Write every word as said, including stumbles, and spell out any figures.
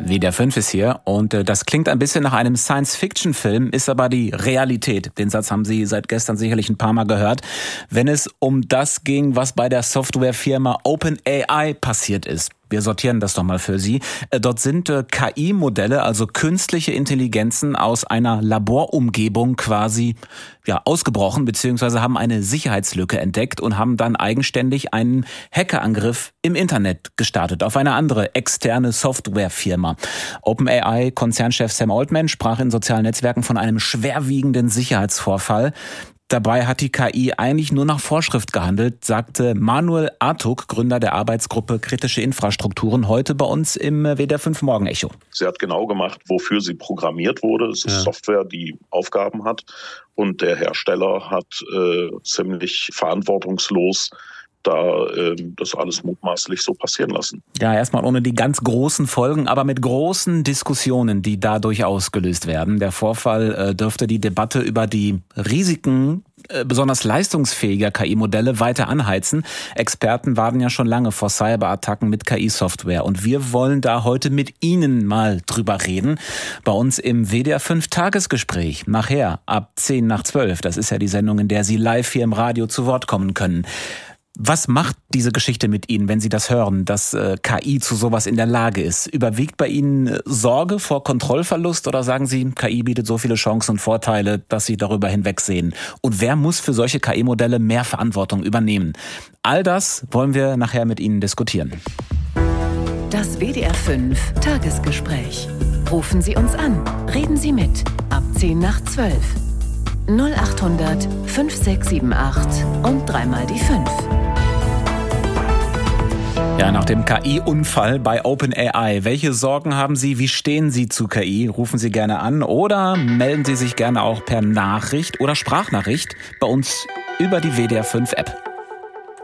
W D R fünf ist hier und äh, das klingt ein bisschen nach einem Science-Fiction-Film, ist aber die Realität. Den Satz haben Sie seit gestern sicherlich ein paar Mal gehört. Wenn es um das ging, was bei der Softwarefirma OpenAI passiert ist. Wir sortieren das doch mal für Sie. Äh, dort sind äh, K I-Modelle, also künstliche Intelligenzen aus einer Laborumgebung quasi ja, ausgebrochen, beziehungsweise haben eine Sicherheitslücke entdeckt und haben dann eigenständig einen Hackerangriff im Internet gestartet auf eine andere externe Softwarefirma. OpenAI-Konzernchef Sam Altman sprach in sozialen Netzwerken von einem schwerwiegenden Sicherheitsvorfall. Dabei hat die K I eigentlich nur nach Vorschrift gehandelt, sagte Manuel Artuk, Gründer der Arbeitsgruppe Kritische Infrastrukturen, heute bei uns im W D R fünf Morgenecho. Sie hat genau gemacht, wofür sie programmiert wurde. Es ist ja Software, die Aufgaben hat. Und der Hersteller hat äh, ziemlich verantwortungslos da äh, das alles mutmaßlich so passieren lassen. Ja, erstmal ohne die ganz großen Folgen, aber mit großen Diskussionen, die dadurch ausgelöst werden. Der Vorfall äh, dürfte die Debatte über die Risiken äh, besonders leistungsfähiger K I-Modelle weiter anheizen. Experten warnen ja schon lange vor Cyberattacken mit K I-Software. Und wir wollen da heute mit Ihnen mal drüber reden. Bei uns im W D R fünf Tagesgespräch. Nachher ab zehn nach zwölf. Das ist ja die Sendung, in der Sie live hier im Radio zu Wort kommen können. Was macht diese Geschichte mit Ihnen, wenn Sie das hören, dass äh, K I zu sowas in der Lage ist? Überwiegt bei Ihnen äh, Sorge vor Kontrollverlust oder sagen Sie, K I bietet so viele Chancen und Vorteile, dass Sie darüber hinwegsehen? Und wer muss für solche K I-Modelle mehr Verantwortung übernehmen? All das wollen wir nachher mit Ihnen diskutieren. Das W D R fünf Tagesgespräch. Rufen Sie uns an. Reden Sie mit. Ab zehn nach zwölf. null acht hundert fünf sechs sieben acht und dreimal die fünf. Ja, nach dem K I-Unfall bei OpenAI, welche Sorgen haben Sie? Wie stehen Sie zu K I? Rufen Sie gerne an oder melden Sie sich gerne auch per Nachricht oder Sprachnachricht bei uns über die W D R fünf App.